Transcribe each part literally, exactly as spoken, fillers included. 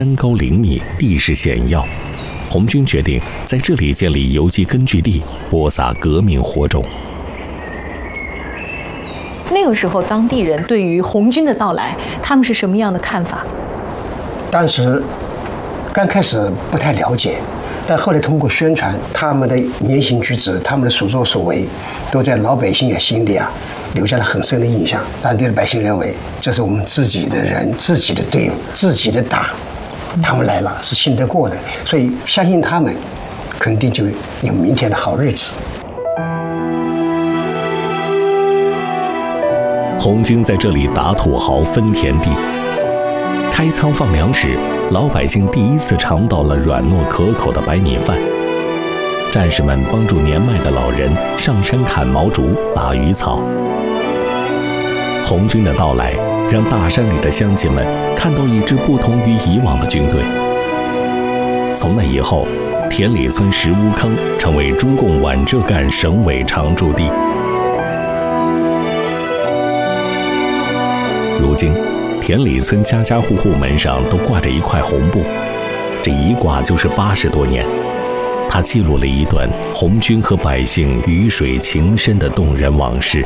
山高林密，地势险要，红军决定在这里建立游击根据地，播撒革命火种。 那个时候，当地人对于红军的到来，他们是什么样的看法？ 当时刚开始不太了解，但后来通过宣传，他们的言行举止、他们的所作所为，都在老百姓的心里啊留下了很深的印象。当地的百姓认为，这是我们自己的人、自己的队伍、自己的党。他们来了是信得过的，所以相信他们，肯定就有明天的好日子。 红军在这里打土豪、分田地，开仓放粮食，老百姓第一次尝到了软糯可口的白米饭。战士们帮助年迈的老人上山砍毛竹、打鱼草。红军的到来，让大山里的乡亲们看到一支不同于以往的军队。从那以后，田里村石屋坑成为中共皖浙赣省委常驻地。如今，田里村家家户户门上都挂着一块红布，这一挂就是八十多年。它记录了一段红军和百姓鱼水情深的动人往事。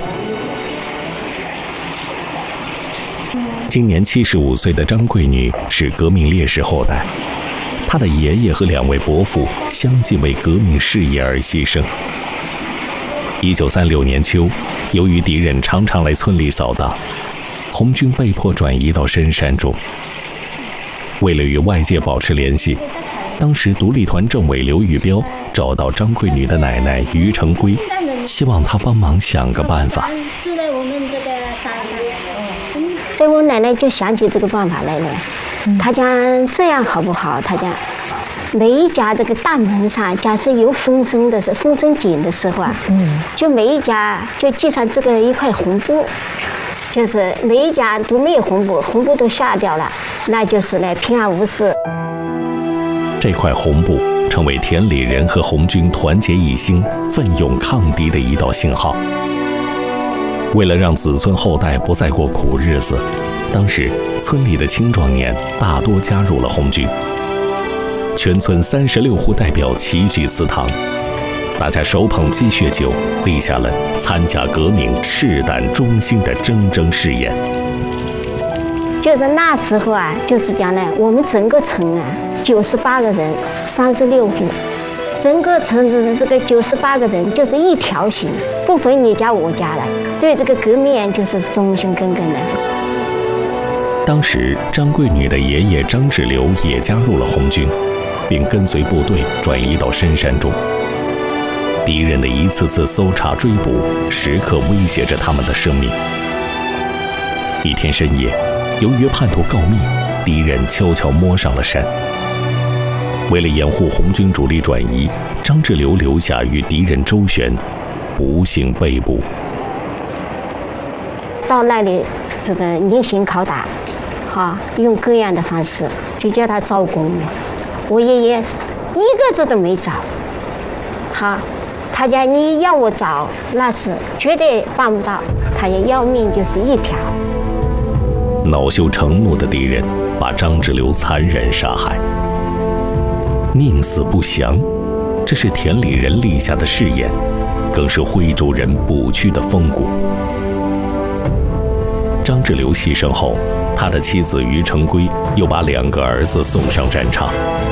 今年七十五岁的张桂女是革命烈士后代，她的爷爷和两位伯父相继为革命事业而牺牲。一九三六年秋，由于敌人常常来村里扫荡，红军被迫转移到深山中。为了与外界保持联系，当时独立团政委刘玉彪找到张桂女的奶奶于成圭，希望她帮忙想个办法。 所以我奶奶就想起这个办法来了，她讲这样好不好？她讲每一家这个大门上，假设有风声的时候，风声紧的时候啊，就每一家就系上这个一块红布，就是每一家都没有红布，红布都下掉了，那就是来平安无事。 这块红布成为田里人和红军团结一心、奋勇抗敌的一道信号。为了让子孙后代不再过苦日子，当时村里的青壮年大多加入了红军。全村三十六户代表齐聚祠堂，大家手捧鸡血酒，立下了参加革命、赤胆忠心的铮铮誓言。 就是那时候啊，就是讲呢，我们整个村啊，九十八个人，三十六户。整个村子这个九十八个人就是一条心，不分你家我家的，对这个革命就是忠心耿耿的。 当时张桂女的爷爷张志流也加入了红军，并跟随部队转移到深山中。敌人的一次次搜查追捕，时刻威胁着他们的生命。一天深夜，由于叛徒告密，敌人悄悄摸上了山。为了掩护红军主力转移，张志流留下与敌人周旋，不幸被捕。 到那里，这个严刑拷打，哈，用各样的方式，就叫他招供。我爷爷一个字都没找，哈，他讲你要我找，那是绝对办不到，他也要命就是一条。 恼羞成怒的敌人把张志流残忍杀害。宁死不降，这是田里人立下的誓言，更是徽州人不屈的风骨。张志流牺牲后，他的妻子于成圭又把两个儿子送上战场。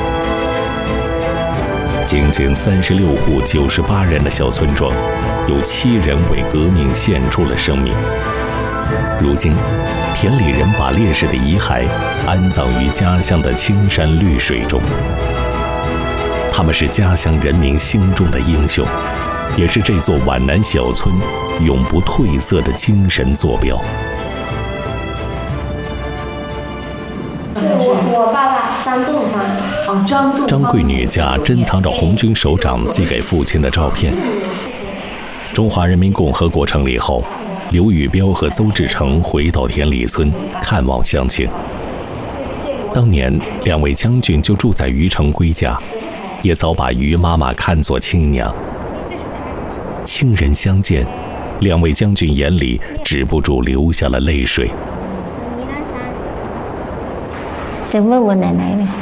仅仅三十六户九十八人的小村庄，有七人为革命献出了生命。如今，田里人把烈士的遗骸安葬于家乡的青山绿水中。他们是家乡人民心中的英雄，也是这座皖南小村永不褪色的精神坐标。 这我我爸爸张仲方。 哦，张仲方。 张桂女家珍藏着红军首长寄给父亲的照片。中华人民共和国成立后，刘宇彪和邹志成回到田里村看望乡亲。当年两位将军就住在于成圭家，也早把于妈妈看作亲娘。亲人相见，两位将军眼里止不住流下了泪水。 就问我奶奶呢，